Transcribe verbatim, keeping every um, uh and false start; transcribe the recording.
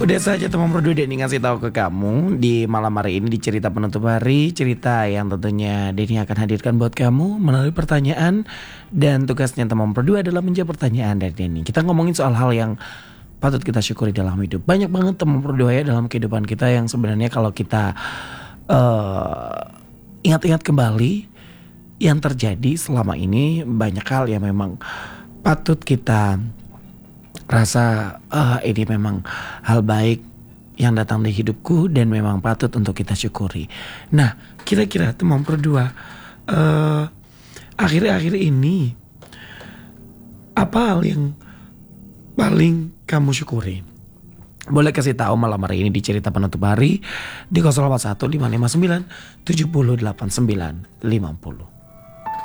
Udah saja teman berdua Denny ngasih tahu ke kamu di malam hari ini di cerita penutup hari, cerita yang tentunya Denny akan hadirkan buat kamu melalui pertanyaan, dan tugasnya teman berdua adalah menjawab pertanyaan dari Denny. Kita ngomongin soal hal yang patut kita syukuri dalam hidup. Banyak banget teman berdua ya dalam kehidupan kita yang sebenarnya kalau kita uh, ingat-ingat kembali yang terjadi selama ini, banyak hal yang memang patut kita rasa uh, ini memang hal baik yang datang di hidupku dan memang patut untuk kita syukuri. Nah, kira-kira teman berdua uh, akhir-akhir ini apa hal yang paling kamu syukuri? Boleh kasih tahu malam hari ini di cerita penutup hari di nol delapan satu lima lima sembilan tujuh nol delapan sembilan lima nol.